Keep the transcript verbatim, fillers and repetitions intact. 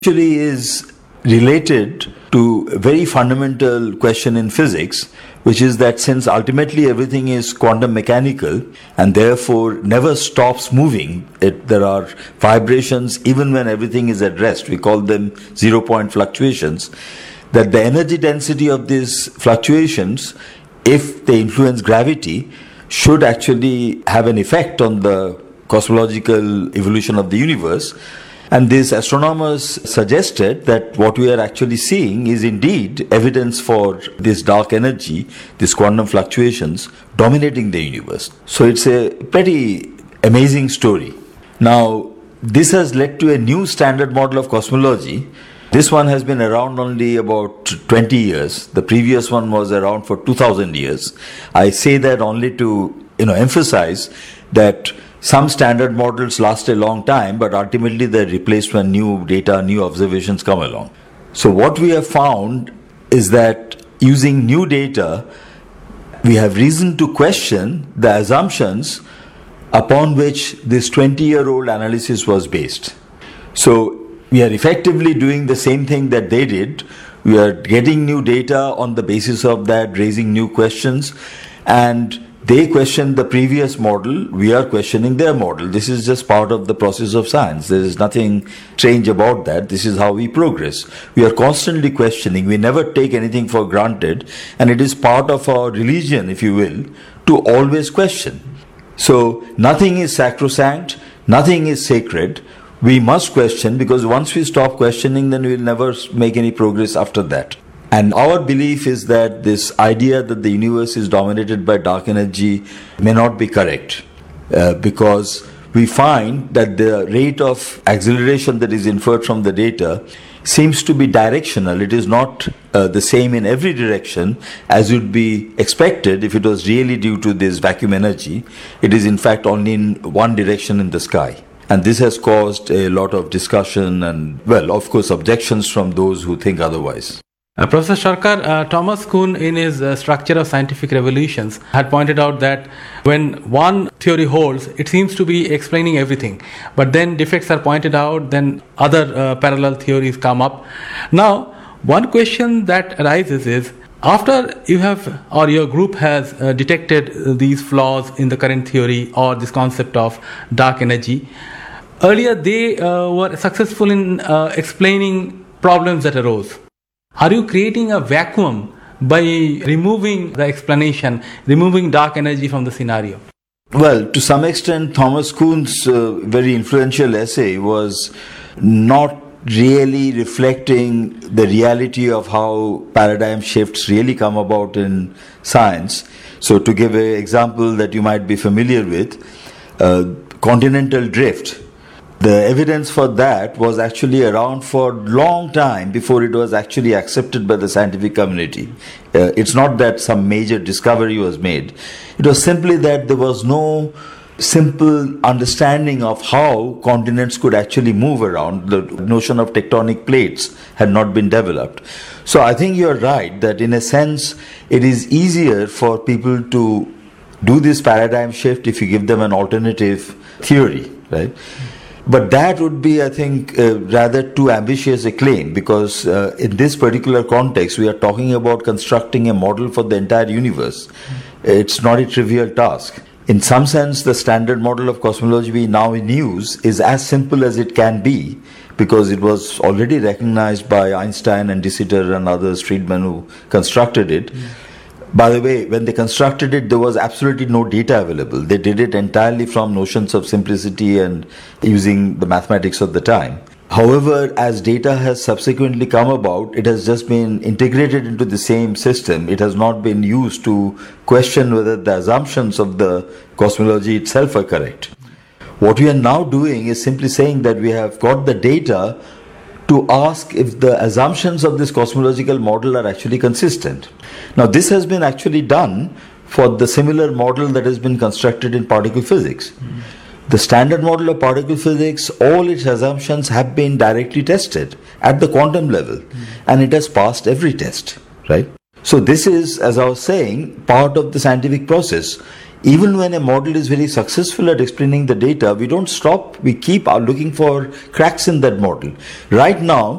actually is related to a very fundamental question in physics, which is that since ultimately everything is quantum mechanical and therefore never stops moving, it, there are vibrations even when everything is at rest. We call them zero-point fluctuations. That the energy density of these fluctuations, if they influence gravity, should actually have an effect on the cosmological evolution of the universe. And these astronomers suggested that what we are actually seeing is indeed evidence for this dark energy, these quantum fluctuations dominating the universe. So it's a pretty amazing story. Now, this has led to a new standard model of cosmology. This one has been around only about twenty years. The previous one was around for two thousand years. I say that only to, you know, emphasize that some standard models last a long time, but ultimately they're replaced when new data, new observations come along. So what we have found is that using new data, we have reason to question the assumptions upon which this twenty-year-old analysis was based. So we are effectively doing the same thing that they did. We are getting new data on the basis of that, raising new questions, and they questioned the previous model, we are questioning their model. This is just part of the process of science. There is nothing strange about that. This is how we progress. We are constantly questioning. We never take anything for granted. And it is part of our religion, if you will, to always question. So nothing is sacrosanct. Nothing is sacred. We must question, because once we stop questioning, then we will never make any progress after that. And our belief is that this idea that the universe is dominated by dark energy may not be correct, uh, because we find that the rate of acceleration that is inferred from the data seems to be directional. It is not uh, the same in every direction as would be expected if it was really due to this vacuum energy. It is in fact only in one direction in the sky. And this has caused a lot of discussion and, well, of course, objections from those who think otherwise. Uh, Professor Sarkar, uh, Thomas Kuhn in his uh, Structure of Scientific Revolutions had pointed out that when one theory holds, it seems to be explaining everything. But then defects are pointed out, then other uh, parallel theories come up. Now, one question that arises is, after you have, or your group has uh, detected uh, these flaws in the current theory or this concept of dark energy, earlier they uh, were successful in uh, explaining problems that arose. Are you creating a vacuum by removing the explanation, removing dark energy from the scenario? Well, to some extent, Thomas Kuhn's uh, very influential essay was not really reflecting the reality of how paradigm shifts really come about in science. So to give an example that you might be familiar with, uh, continental drift. The evidence for that was actually around for a long time before it was actually accepted by the scientific community. Uh, it's not that some major discovery was made. It was simply that there was no simple understanding of how continents could actually move around. The notion of tectonic plates had not been developed. So I think you're right that in a sense it is easier for people to do this paradigm shift if you give them an alternative theory, right? But that would be, I think, uh, rather too ambitious a claim, because uh, in this particular context, we are talking about constructing a model for the entire universe. It's not a trivial task. In some sense, the standard model of cosmology we now in use is as simple as it can be, because it was already recognized by Einstein and De Sitter and others, Friedman, who constructed it. Mm. By the way, when they constructed it, there was absolutely no data available. They did it entirely from notions of simplicity and using the mathematics of the time. However, as data has subsequently come about, it has just been integrated into the same system. It has not been used to question whether the assumptions of the cosmology itself are correct. What we are now doing is simply saying that we have got the data to ask if the assumptions of this cosmological model are actually consistent. Now, this has been actually done for the similar model that has been constructed in particle physics. Mm-hmm. The standard model of particle physics, all its assumptions have been directly tested at the quantum level, mm-hmm. and it has passed every test, right? So this is, as I was saying, part of the scientific process. even when a model is very successful at explaining the data, we don't stop. We keep looking for cracks in that model. Right now,